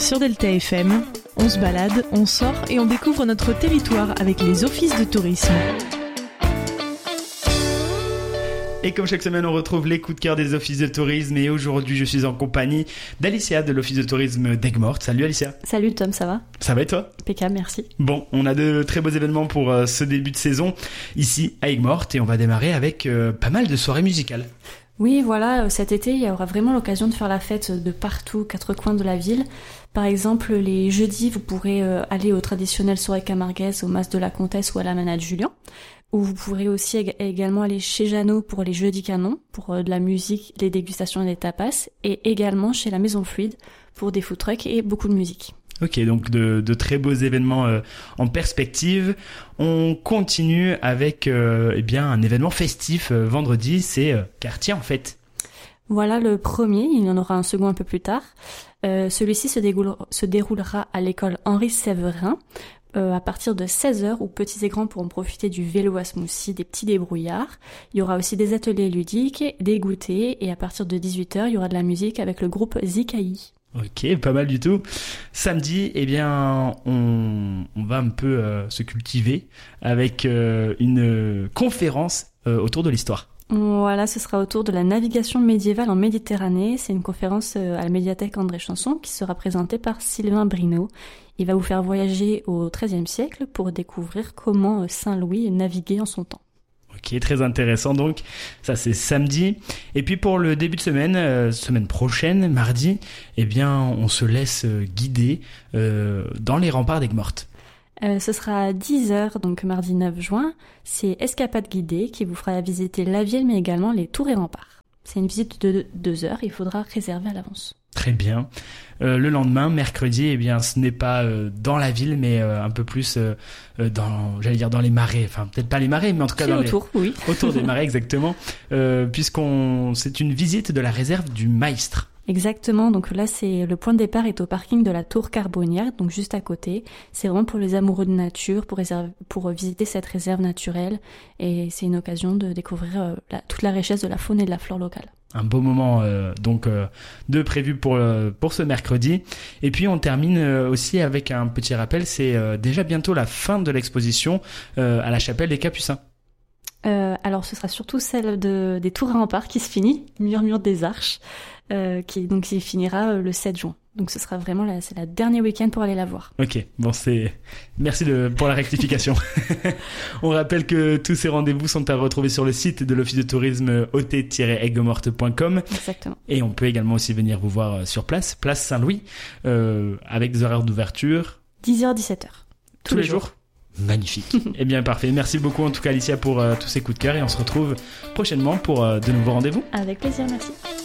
Sur Delta FM, on se balade, on sort et on découvre notre territoire avec les offices de tourisme. Et comme chaque semaine, on retrouve les coups de cœur des offices de tourisme. Et aujourd'hui, je suis en compagnie d'Alicia de l'office de tourisme d'Aigues-Mortes. Salut Alicia. Salut Tom, ça va ? Ça va et toi ? Impeccable, merci. Bon, on a de très beaux événements pour ce début de saison ici à Aigues-Mortes. Et on va démarrer avec pas mal de soirées musicales. Oui, voilà, cet été, il y aura vraiment l'occasion de faire la fête de partout, quatre coins de la ville. Par exemple, les jeudis, vous pourrez aller aux traditionnelles soirées camarguaises, au Mas de la Comtesse ou à la Manade Julien. Ou vous pourrez aussi également aller chez Jeannot pour les jeudis canons, pour de la musique, les dégustations et les tapas. Et également chez la Maison Fluide pour des food trucks et beaucoup de musique. Ok, donc de très beaux événements en perspective. On continue avec un événement festif vendredi, c'est Quartier en fête. Voilà le premier, il y en aura un second un peu plus tard. Celui-ci se déroulera à l'école Henri Séverin à partir de 16h où petits et grands pourront profiter du vélo à smoothie, des petits débrouillards. Il y aura aussi des ateliers ludiques, des goûters et à partir de 18h, il y aura de la musique avec le groupe Zikai. Ok, pas mal du tout. Samedi, on va un peu se cultiver avec une conférence autour de l'histoire. Voilà, ce sera autour de la navigation médiévale en Méditerranée. C'est une conférence à la médiathèque André Chanson qui sera présentée par Sylvain Brineau. Il va vous faire voyager au XIIIe siècle pour découvrir comment Saint-Louis naviguait en son temps. Ok, très intéressant donc. Ça, c'est samedi. Et puis pour le début de semaine prochaine, mardi, on se laisse guider dans les remparts d'Aigues-Mortes. Ce sera à 10h, donc mardi 9 juin. C'est Escapade guidée qui vous fera visiter la ville, mais également les tours et remparts. C'est une visite de 2 heures, il faudra réserver à l'avance. Très bien. Le lendemain, mercredi, ce n'est pas dans la ville, mais un peu plus dans les marais. Enfin, peut-être pas les marais, mais en tout cas autour des marais, exactement. C'est une visite de la réserve du Maistre. Exactement, donc là le point de départ est au parking de la Tour Carbonnière, donc juste à côté. C'est vraiment pour les amoureux de nature, pour visiter cette réserve naturelle, et c'est une occasion de découvrir toute la richesse de la faune et de la flore locale. Un beau moment de prévu pour ce mercredi. Et puis on termine aussi avec un petit rappel, c'est déjà bientôt la fin de l'exposition à la chapelle des Capucins. Alors ce sera surtout celle des tours et remparts qui se finit, Murmure des Arches, qui finira le 7 juin. Donc ce sera vraiment c'est la dernière week-end pour aller la voir. Ok, bon merci pour la rectification. On rappelle que tous ces rendez-vous sont à retrouver sur le site de l'office de tourisme ot-aiguesmortes.com. Exactement. Et on peut également aussi venir vous voir sur place Saint-Louis, avec des horaires d'ouverture 10h-17h. Tous les jours. Magnifique. Eh bien parfait, merci beaucoup en tout cas Alicia pour tous ces coups de cœur et on se retrouve prochainement pour de nouveaux rendez-vous. Avec plaisir, merci.